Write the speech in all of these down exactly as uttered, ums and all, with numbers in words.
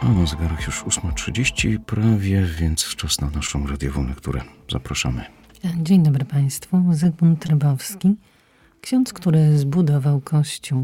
A na zegarach już ósma trzydzieści prawie, więc czas na naszą radiową lekturę. Zapraszamy. Dzień dobry Państwu. Zygmunt Trybowski, ksiądz, który zbudował Kościół.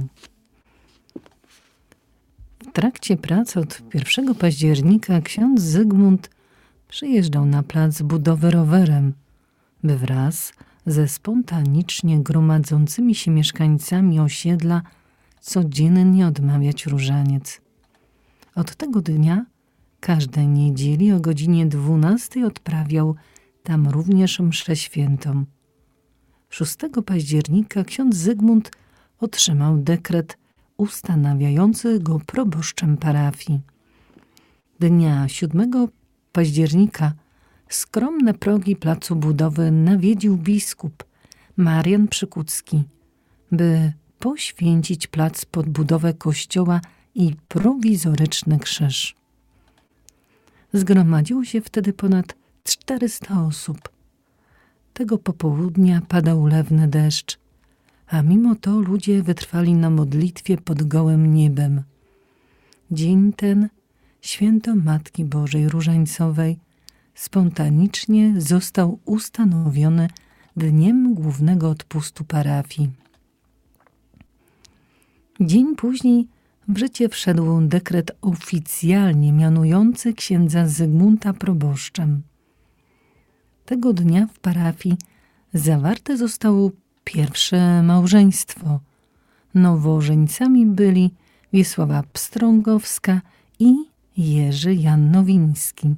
W trakcie prac od pierwszego października ksiądz Zygmunt przyjeżdżał na plac budowy rowerem, by wraz ze spontanicznie gromadzącymi się mieszkańcami osiedla codziennie odmawiać różaniec. Od tego dnia każdej niedzieli o godzinie dwunastej odprawiał tam również mszę świętą. szóstego października ksiądz Zygmunt otrzymał dekret ustanawiający go proboszczem parafii. Dnia siódmego października skromne progi placu budowy nawiedził biskup Marian Przykucki, by poświęcić plac pod budowę kościoła i prowizoryczny krzyż. Zgromadziło się wtedy ponad czterysta osób. Tego popołudnia padał ulewny deszcz, a mimo to ludzie wytrwali na modlitwie pod gołym niebem. Dzień ten, święto Matki Bożej Różańcowej, spontanicznie został ustanowiony dniem głównego odpustu parafii. Dzień później w życie wszedł dekret oficjalnie mianujący księdza Zygmunta proboszczem. Tego dnia w parafii zawarte zostało pierwsze małżeństwo. Nowożeńcami byli Wiesława Pstrągowska i Jerzy Jan Nowiński.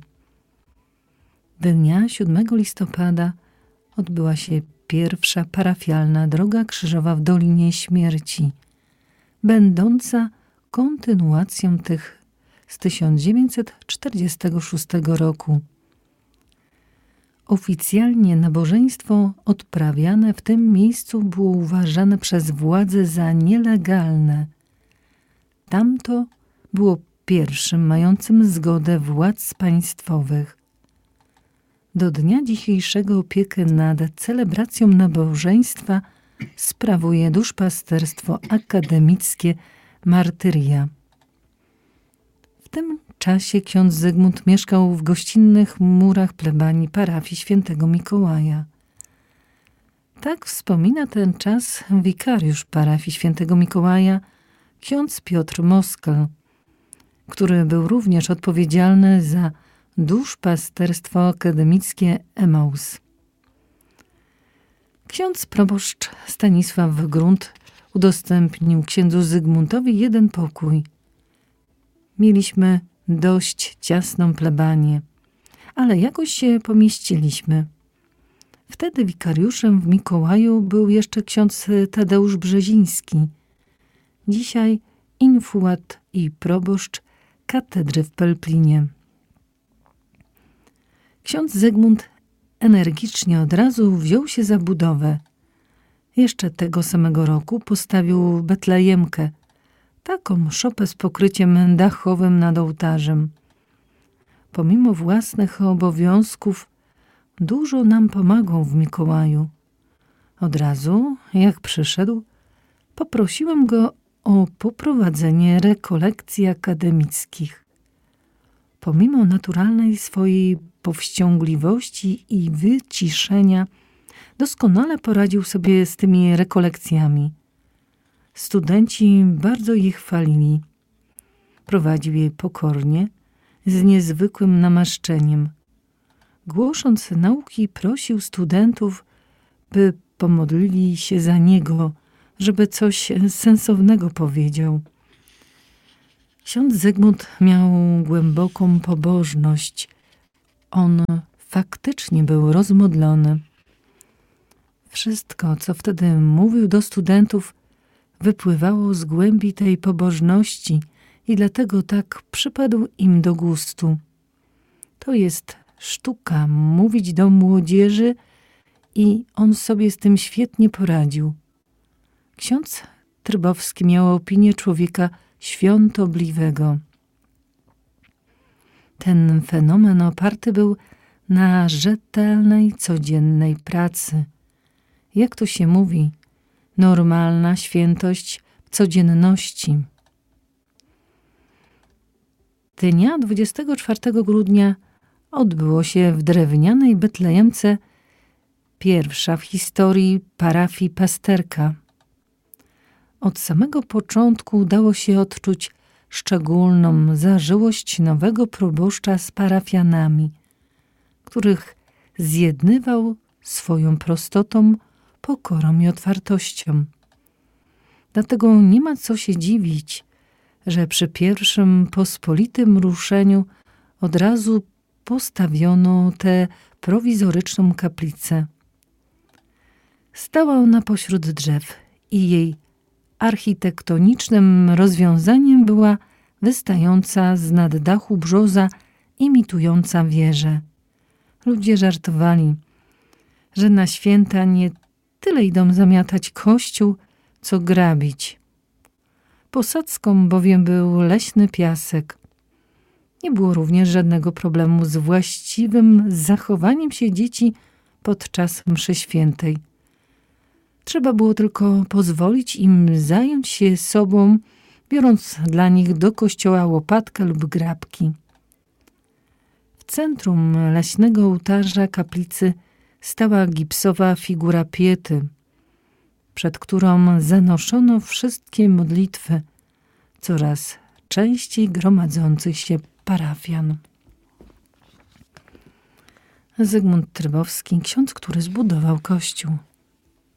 Dnia siódmego listopada odbyła się pierwsza parafialna droga krzyżowa w Dolinie Śmierci, będąca kontynuacją tych z tysiąc dziewięćset czterdziestego szóstego roku. Oficjalnie nabożeństwo odprawiane w tym miejscu było uważane przez władze za nielegalne. Tamto było pierwszym mającym zgodę władz państwowych. Do dnia dzisiejszego opiekę nad celebracją nabożeństwa sprawuje duszpasterstwo akademickie Martyria. W tym czasie ksiądz Zygmunt mieszkał w gościnnych murach plebanii parafii świętego Mikołaja. Tak wspomina ten czas wikariusz parafii świętego Mikołaja, ksiądz Piotr Moskal, który był również odpowiedzialny za duszpasterstwo akademickie Emaus. Ksiądz proboszcz Stanisław Grunt udostępnił księdzu Zygmuntowi jeden pokój. Mieliśmy dość ciasną plebanię, ale jakoś się pomieściliśmy. Wtedy wikariuszem w Mikołaju był jeszcze ksiądz Tadeusz Brzeziński, dzisiaj infułat i proboszcz katedry w Pelplinie. Ksiądz Zygmunt energicznie od razu wziął się za budowę. Jeszcze tego samego roku postawił betlejemkę, taką szopę z pokryciem dachowym nad ołtarzem. Pomimo własnych obowiązków dużo nam pomagał w Mikołaju. Od razu, jak przyszedł, poprosiłem go o poprowadzenie rekolekcji akademickich. Pomimo naturalnej swojej powściągliwości i wyciszenia, doskonale poradził sobie z tymi rekolekcjami. Studenci bardzo je chwalili. Prowadził je pokornie, z niezwykłym namaszczeniem. Głosząc nauki, prosił studentów, by pomodlili się za niego, żeby coś sensownego powiedział. Ksiądz Zygmunt miał głęboką pobożność. On faktycznie był rozmodlony. Wszystko, co wtedy mówił do studentów, wypływało z głębi tej pobożności i dlatego tak przypadł im do gustu. To jest sztuka mówić do młodzieży i on sobie z tym świetnie poradził. Ksiądz Trybowski miał opinię człowieka świątobliwego. Ten fenomen oparty był na rzetelnej, codziennej pracy. Jak to się mówi, normalna świętość w codzienności. Dnia dwudziestego czwartego grudnia odbyło się w drewnianej Betlejemce pierwsza w historii parafii pasterka. Od samego początku dało się odczuć szczególną zażyłość nowego proboszcza z parafianami, których zjednywał swoją prostotą, pokorą i otwartością. Dlatego nie ma co się dziwić, że przy pierwszym pospolitym ruszeniu od razu postawiono tę prowizoryczną kaplicę. Stała ona pośród drzew i jej architektonicznym rozwiązaniem była wystająca z nad dachu brzoza imitująca wieżę. Ludzie żartowali, że na święta nie tyle idą zamiatać kościół, co grabić. Posadzką bowiem był leśny piasek. Nie było również żadnego problemu z właściwym zachowaniem się dzieci podczas mszy świętej. Trzeba było tylko pozwolić im zająć się sobą, biorąc dla nich do kościoła łopatkę lub grabki. W centrum leśnego ołtarza kaplicy stała gipsowa figura Piety, przed którą zanoszono wszystkie modlitwy coraz częściej gromadzących się parafian. Zygmunt Trybowski, ksiądz, który zbudował kościół.